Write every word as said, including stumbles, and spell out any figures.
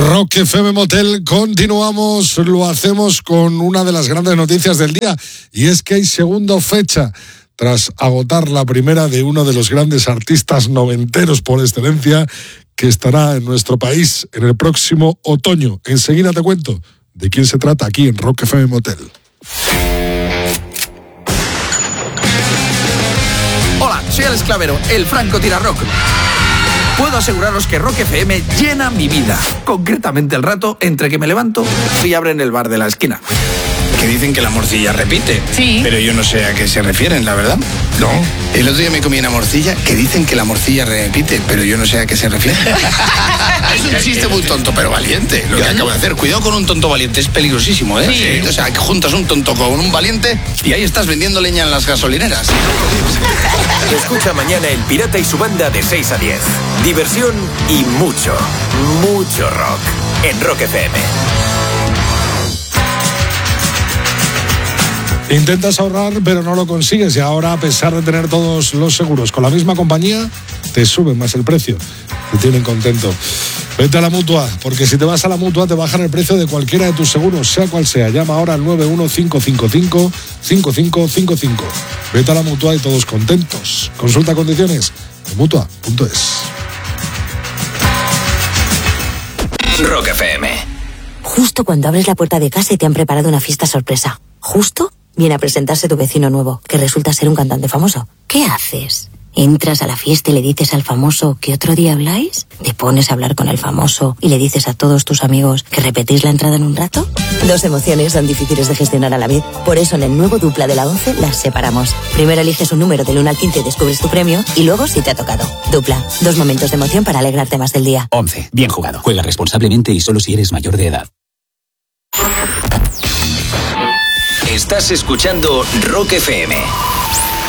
Rock F M Motel, continuamos, lo hacemos con una de las grandes noticias del día, y es que hay segunda fecha tras agotar la primera de uno de los grandes artistas noventeros por excelencia, que estará en nuestro país en el próximo otoño. Enseguida te cuento de quién se trata aquí en Rock F M Motel. Hola, soy Alex Clavero, el Franco Tirarrock. Puedo aseguraros que Rock F M llena mi vida. Concretamente el rato entre que me levanto y abren el bar de la esquina. Que dicen que la morcilla repite. Sí. Pero yo no sé a qué se refieren, la verdad. No. El otro día me comí una morcilla que dicen que la morcilla repite, pero yo no sé a qué se refiere. Es un chiste muy tonto, pero valiente, lo que acabo de hacer. Cuidado con un tonto valiente, es peligrosísimo, ¿eh? Sí. O sea, que juntas un tonto con un valiente y ahí estás vendiendo leña en las gasolineras. Escucha mañana El Pirata y su banda de seis a diez. Diversión y mucho, mucho rock en Rock F M. Intentas ahorrar, pero no lo consigues, y ahora, a pesar de tener todos los seguros con la misma compañía, te suben más el precio. Te tienen contento. Vete a la Mutua, porque si te vas a la Mutua te bajan el precio de cualquiera de tus seguros, sea cual sea. Llama ahora al nueve uno cinco cinco cinco cinco cinco cinco cinco. Vete a la Mutua y todos contentos. Consulta condiciones en mutua punto es. Rock F M. Justo cuando abres la puerta de casa y te han preparado una fiesta sorpresa. Justo viene a presentarse tu vecino nuevo, que resulta ser un cantante famoso. ¿Qué haces? ¿Entras a la fiesta y le dices al famoso que otro día habláis? ¿Te pones a hablar con el famoso y le dices a todos tus amigos que repetís la entrada en un rato? Dos emociones son difíciles de gestionar a la vez. Por eso en el nuevo Dupla de la once las separamos. Primero eliges un número del uno al quince y descubres tu premio, y luego si te ha tocado. Dupla, dos momentos de emoción para alegrarte más del día. once. Bien jugado. Juega responsablemente y solo si eres mayor de edad. Estás escuchando Rock F M.